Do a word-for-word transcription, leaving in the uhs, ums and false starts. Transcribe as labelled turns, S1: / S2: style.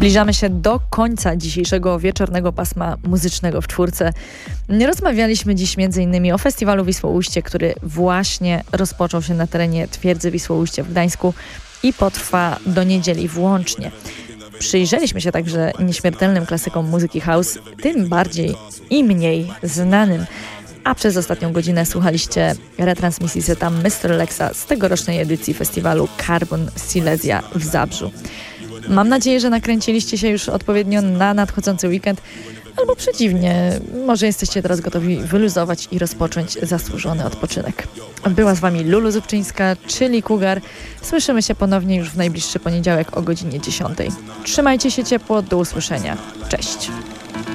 S1: Zbliżamy się do końca dzisiejszego wieczornego pasma muzycznego w czwórce. Rozmawialiśmy dziś między innymi o festiwalu Wisłoujście, który właśnie rozpoczął się na terenie twierdzy Wisłoujście w Gdańsku i potrwa do niedzieli włącznie. Przyjrzeliśmy się także nieśmiertelnym klasykom muzyki house, tym bardziej i mniej znanym. A przez ostatnią godzinę słuchaliście retransmisji seta mister Lexa z tegorocznej edycji festiwalu Carbon Silesia w Zabrzu. Mam nadzieję, że nakręciliście się już odpowiednio na nadchodzący weekend, albo przeciwnie, może jesteście teraz gotowi wyluzować i rozpocząć zasłużony odpoczynek. Była z Wami Lulu Zubczyńska, czyli Kugar. Słyszymy się ponownie już w najbliższy poniedziałek o godzinie dziesiątej. Trzymajcie się ciepło, do usłyszenia. Cześć!